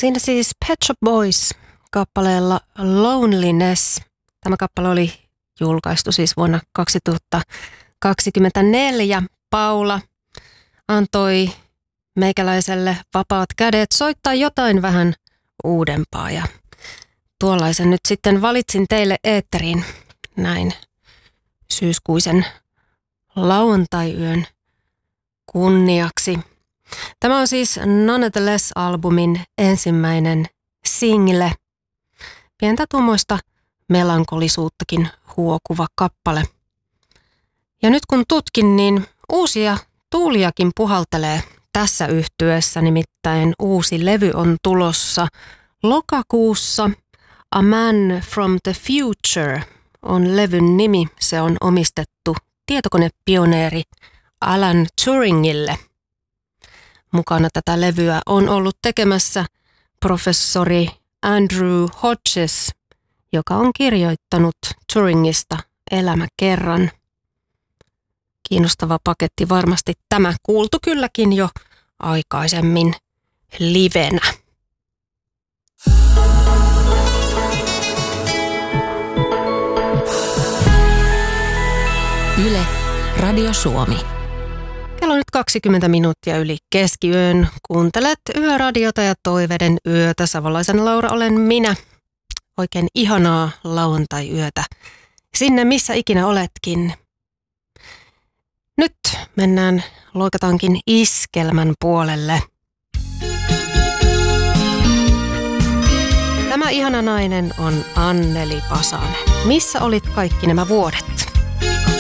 Siinä siis Pet Shop Boys kappaleella Loneliness. Tämä kappale oli julkaistu siis vuonna 2024. Paula antoi meikäläiselle vapaat kädet soittaa jotain vähän uudempaa ja tuollaisen nyt sitten valitsin teille eetteriin näin syyskuisen lauantai-yön kunniaksi. Tämä on siis Nonetheless-albumin ensimmäinen single. Pientä tuommoista melankolisuuttakin huokuva kappale. Ja nyt kun tutkin, niin uusia tuuliakin puhaltelee tässä yhtyeessä, nimittäin uusi levy on tulossa lokakuussa. A Man from the Future on levyn nimi. Se on omistettu tietokonepioneeri Alan Turingille. Mukana tätä levyä on ollut tekemässä professori Andrew Hodges, joka on kirjoittanut Turingista elämäkerran. Kiinnostava paketti varmasti tämä, kuultu kylläkin jo aikaisemmin livenä. Yle, Radio Suomi. Kello on nyt 20 minuuttia yli keskiyön. Kuuntelet Yöradiota ja Toiveiden yötä. Savolaisen Laura olen minä. Oikein ihanaa lauantai-yötä. Sinne missä ikinä oletkin. Nyt mennään, loikataankin iskelmän puolelle. Tämä ihana nainen on Anneli Pasanen. Missä olit kaikki nämä vuodet?